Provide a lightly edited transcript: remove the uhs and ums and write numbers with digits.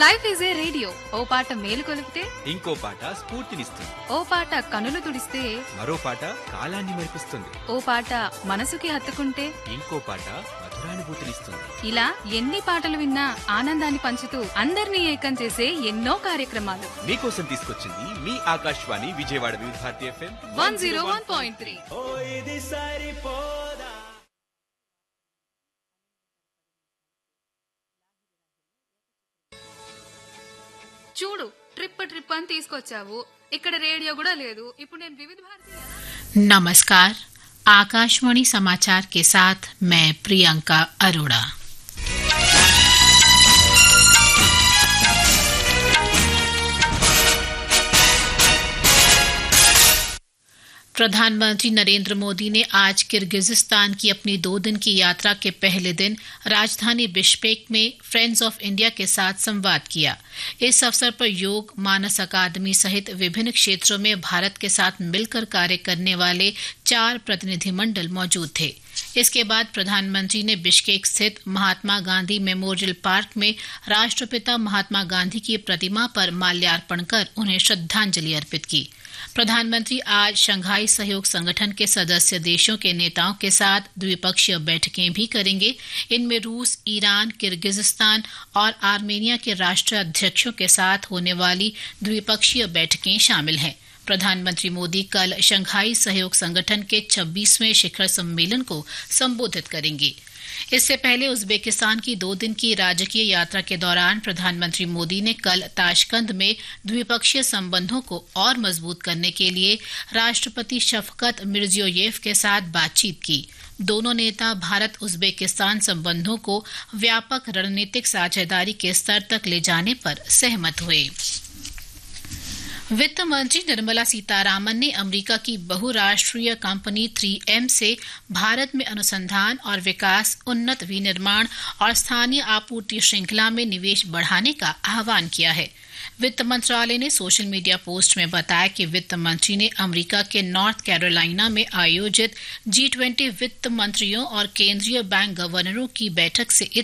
Life is a radio ఓ పాట మేలు కొలిపితే ఇంకో పాట స్ఫూర్తినిస్తుంది. ఓ పాట కనులు తుడిస్తే మరో పాట కాలాన్ని మరిపిస్తుంది. ఓ పాట మనసుకి హత్తుకుంటే ఇంకో పాట మధురానుభూతినిస్తుంది. ఇలా ఎన్ని పాటలు విన్నా ఆనందాన్ని పంచుతూ అందరినీ ఏకం చేసే ఎన్నో కార్యక్రమాలు మీకోసం తీసుకొచ్చింది మీ ఆకాశవాణి విజయవాడ వివిధ భారతి FM 101.3. చూడు ట్రిప్ అని తీసుకొచ్చావు, ఇక్కడ రేడియో కూడా లేదు. ఇప్పుడు నేను వివిధ భారతి नमस्कार, आकाशवाणी समाचार के साथ मैं प्रियंका अरोड़ा। प्रधानमंत्री नरेंद्र मोदी ने आज किर्गिजिस्तान की अपनी 2 दिन की यात्रा के पहले दिन राजधानी बिश्केक में फ्रेंड्स ऑफ इंडिया के साथ संवाद किया। इस अवसर पर योग, मानस अकादमी सहित विभिन्न क्षेत्रों में भारत के साथ मिलकर कार्य करने वाले 4 प्रतिनिधिमंडल मौजूद थे। इसके बाद प्रधानमंत्री ने बिश्केक स्थित महात्मा गांधी मेमोरियल पार्क में राष्ट्रपिता महात्मा गांधी की प्रतिमा पर माल्यार्पण कर उन्हें श्रद्धांजलि अर्पित की। प्रधानमंत्री आज शंघाई सहयोग संगठन के सदस्य देशों के नेताओं के साथ द्विपक्षीय बैठकें भी करेंगे। इनमें रूस, ईरान, किर्गिजिस्तान और आर्मेनिया के राष्ट्राध्यक्षों के साथ होने वाली द्विपक्षीय बैठकें शामिल हैं। प्रधानमंत्री मोदी कल शंघाई सहयोग संगठन के 26वें शिखर सम्मेलन को संबोधित करेंगे। इससे पहले उज्बेकिस्तान की 2 दिन की राजकीय यात्रा के दौरान प्रधानमंत्री मोदी ने कल ताशकंद में द्विपक्षीय संबंधों को और मजबूत करने के लिए राष्ट्रपति शफकत मिर्जियोयेव के साथ बातचीत की। दोनों नेता भारत उज्बेकिस्तान संबंधों को व्यापक रणनीतिक साझेदारी के स्तर तक ले जाने पर सहमत हुए। वित्त मंत्री निर्मला सीतारामन ने अमेरिका की बहुराष्ट्रीय कंपनी 3M से भारत में अनुसंधान और विकास, उन्नत विनिर्माण और स्थानीय आपूर्ति श्रृंखला में निवेश बढ़ाने का आह्वान किया है। वित्त मंत्रालय ने सोशल मीडिया पोस्ट में बताया कि वित्त मंत्री ने अमेरिका के नॉर्थ कैरोलिना में आयोजित G20 वित्त मंत्रियों और केंद्रीय बैंक गवर्नरों की बैठक से